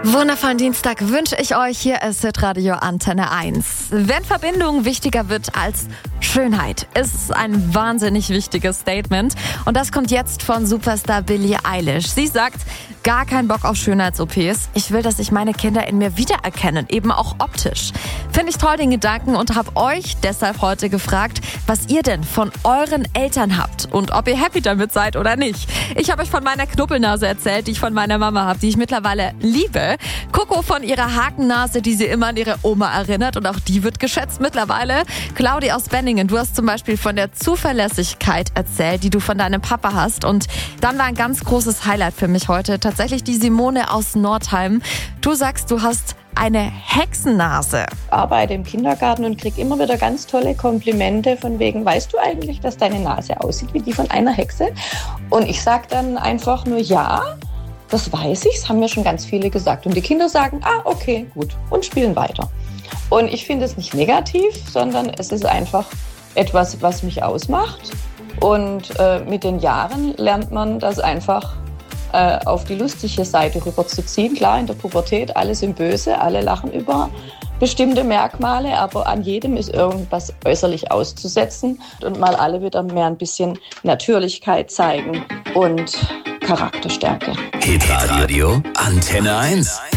Wundervollen Dienstag wünsche ich euch. Hier ist Hitradio Antenne 1. Wenn Verbindung wichtiger wird als Schönheit, ist es ein wahnsinnig wichtiges Statement. Und das kommt jetzt von Superstar Billie Eilish. Sie sagt, gar keinen Bock auf Schönheits-OPs. Ich will, dass sich meine Kinder in mir wiedererkennen, eben auch optisch. Finde ich toll den Gedanken und habe euch deshalb heute gefragt, was ihr denn von euren Eltern habt und ob ihr happy damit seid oder nicht. Ich habe euch von meiner Knuppelnase erzählt, die ich von meiner Mama habe, die ich mittlerweile liebe. Coco von ihrer Hakennase, die sie immer an ihre Oma erinnert und auch die wird geschätzt mittlerweile. Claudi aus Benningen, du hast zum Beispiel von der Zuverlässigkeit erzählt, die du von deinem Papa hast. Und dann war ein ganz großes Highlight für mich heute tatsächlich die Simone aus Nordheim. Du sagst, du hast eine Hexennase. Ich arbeite im Kindergarten und kriege immer wieder ganz tolle Komplimente von wegen, weißt du eigentlich, dass deine Nase aussieht wie die von einer Hexe? Und ich sage dann einfach nur ja. Das weiß ich, das haben mir schon ganz viele gesagt. Und die Kinder sagen, okay, gut, und spielen weiter. Und ich finde es nicht negativ, sondern es ist einfach etwas, was mich ausmacht. Und mit den Jahren lernt man das einfach auf die lustige Seite rüberzuziehen. Klar, in der Pubertät, alle sind böse, alle lachen über bestimmte Merkmale, aber an jedem ist irgendwas äußerlich auszusetzen und mal alle wieder mehr ein bisschen Natürlichkeit zeigen und Charakterstärke. Hitradio Antenne 1.